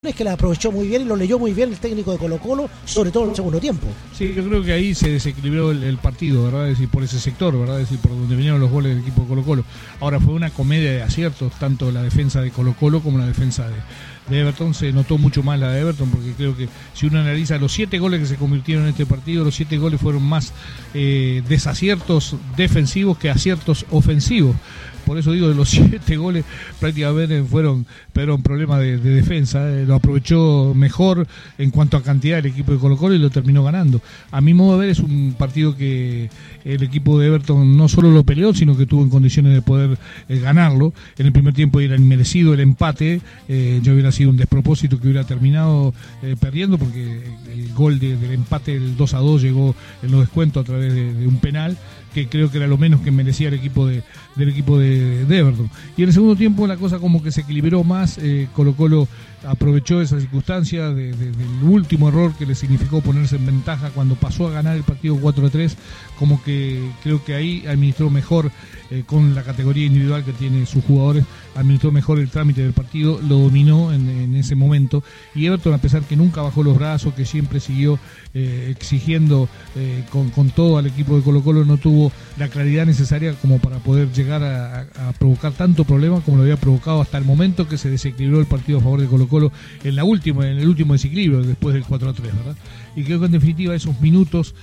Es que la aprovechó muy bien y lo leyó muy bien el técnico de Colo-Colo, sobre todo en el segundo tiempo. Sí, yo creo que ahí se desequilibró el partido, ¿verdad? Es decir, por ese sector, ¿verdad? Es decir, por donde vinieron los goles del equipo de Colo-Colo. Ahora fue una comedia de aciertos, tanto la defensa de Colo-Colo como la defensa de Everton. Se notó mucho más la de Everton, porque creo que si uno analiza los 7 goles que se convirtieron en este partido, los 7 goles fueron más desaciertos defensivos que aciertos ofensivos. Por eso digo, de los 7 goles prácticamente fueron problemas de defensa. Lo aprovechó mejor en cuanto a cantidad el equipo de Colo-Colo y lo terminó ganando. A mi modo de ver, es un partido que el equipo de Everton no solo lo peleó, sino que tuvo en condiciones de poder ganarlo. En el primer tiempo era inmerecido el empate. Yo hubiera sido un despropósito que hubiera terminado perdiendo, porque el gol del empate, el 2-2, llegó en los descuentos a través de un penal, que creo que era lo menos que merecía el equipo del equipo de Everton. Y en el segundo tiempo la cosa como que se equilibró más. Colo-Colo aprovechó esa circunstancia del último error que le significó ponerse en ventaja cuando pasó a ganar el partido 4-3, como que creo que ahí administró mejor, con la categoría individual que tiene sus jugadores, administró mejor el trámite del partido, lo dominó en ese momento, y Everton, a pesar que nunca bajó los brazos, que siempre siguió exigiendo con todo al equipo de Colo-Colo, no tuvo la claridad necesaria como para poder llegar a provocar tanto problema como lo había provocado hasta el momento que se desequilibró el partido a favor de Colo-Colo en el último desequilibrio después del 4-3, ¿verdad? Y creo que en definitiva esos minutos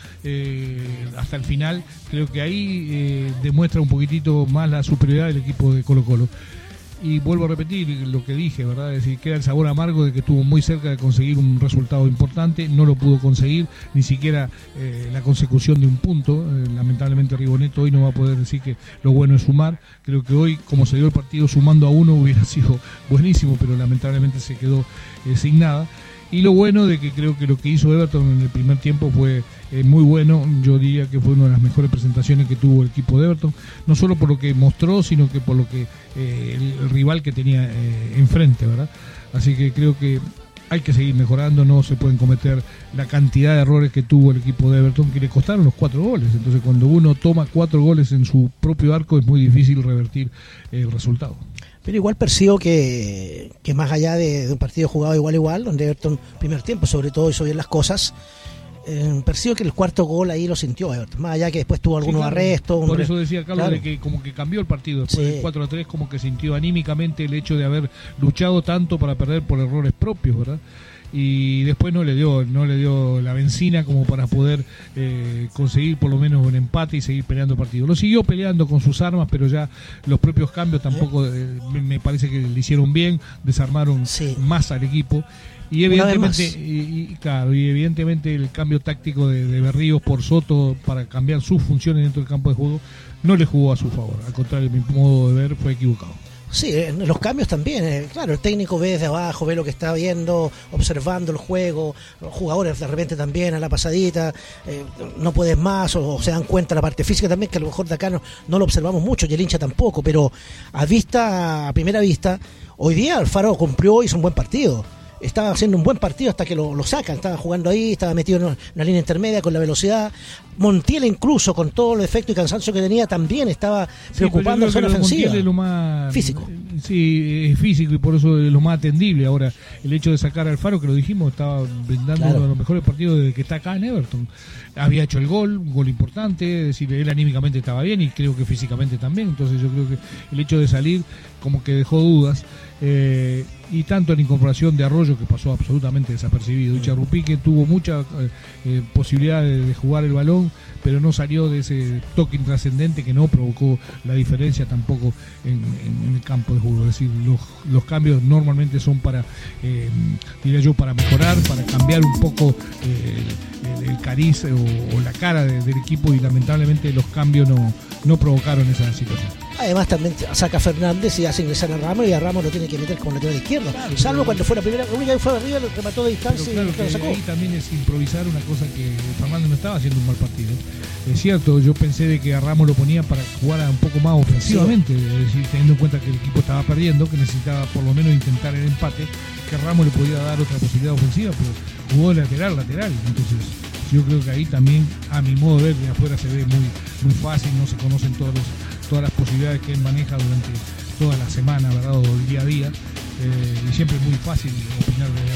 hasta el final, creo que ahí demuestra un poquitito más la superioridad del equipo de Colo-Colo. Y vuelvo a repetir lo que dije, ¿verdad? Es decir, queda el sabor amargo de que estuvo muy cerca de conseguir un resultado importante, no lo pudo conseguir, ni siquiera la consecución de un punto. Lamentablemente Riboneto hoy no va a poder decir que lo bueno es sumar. Creo que hoy, como se dio el partido sumando a 1, hubiera sido buenísimo, pero lamentablemente se quedó sin nada. Y lo bueno de que creo que lo que hizo Everton en el primer tiempo fue muy bueno. Yo diría que fue una de las mejores presentaciones que tuvo el equipo de Everton, no solo por lo que mostró, sino que por lo que el rival que tenía enfrente, ¿verdad? Así que creo que hay que seguir mejorando, no se pueden cometer la cantidad de errores que tuvo el equipo de Everton, que le costaron los 4 goles. Entonces, cuando uno toma 4 goles en su propio arco, es muy difícil revertir el resultado. Pero igual percibo que más allá de un partido jugado igual a igual, donde Everton primer tiempo sobre todo hizo bien las cosas, percibo que el cuarto gol ahí lo sintió Everton, más allá que después tuvo algunos arrestos. Por eso decía Carlos, claro, de que como que cambió el partido después del 4-3, como que sintió anímicamente el hecho de haber luchado tanto para perder por errores propios, ¿verdad? Y después no le dio la benzina como para poder conseguir por lo menos un empate y seguir peleando el partido. Lo siguió peleando con sus armas, pero ya los propios cambios tampoco me parece que le hicieron bien, desarmaron más al equipo. Y evidentemente el cambio táctico de Berríos por Soto para cambiar sus funciones dentro del campo de juego no le jugó a su favor. Al contrario, mi modo de ver fue equivocado. Sí, los cambios también, claro, el técnico ve desde abajo, ve lo que está viendo, observando el juego, los jugadores de repente también a la pasadita, no puedes más, o se dan cuenta la parte física también, que a lo mejor de acá no lo observamos mucho, y el hincha tampoco, pero a primera vista, hoy día Alfaro cumplió, hizo un buen partido. Estaba haciendo un buen partido hasta que lo sacan, estaba jugando ahí, estaba metido en una línea intermedia con la velocidad. Montiel, incluso con todo el efecto y cansancio que tenía, también estaba preocupando en zona ofensiva. Es lo más físico. Sí, es físico y por eso es lo más atendible. Ahora, el hecho de sacar a Alfaro, que lo dijimos, estaba brindando uno de los mejores partidos desde que está acá en Everton. Había hecho el gol, un gol importante, es decir, él anímicamente estaba bien y creo que físicamente también. Entonces yo creo que el hecho de salir como que dejó dudas. Y tanto en incorporación de Arroyo, que pasó absolutamente desapercibido, y Charrupí, que tuvo mucha posibilidad de jugar el balón, pero no salió de ese toque intrascendente que no provocó la diferencia tampoco en el campo de juego. Es decir, los cambios normalmente son para, diría yo, para mejorar, para cambiar un poco el cariz o la cara del equipo, y lamentablemente los cambios no provocaron esa situación. Además también saca a Fernández y hace ingresar a Ramos, y a Ramos lo tiene que meter como lateral izquierdo, salvo cuando fue la única vez fue arriba, lo remató de distancia, pero claro, y lo sacó. Ahí también es improvisar una cosa que Fernández no estaba haciendo un mal partido. Es cierto, yo pensé de que a Ramos lo ponía para jugar un poco más ofensivamente, es decir, teniendo en cuenta que el equipo estaba perdiendo, que necesitaba por lo menos intentar el empate, que Ramos le podía dar otra posibilidad ofensiva, pero jugó lateral, entonces yo creo que ahí también, a mi modo de ver, de afuera se ve muy fácil, no se conocen todas las posibilidades que él maneja durante toda la semana, ¿verdad? O el día a día, y siempre es muy fácil opinar desde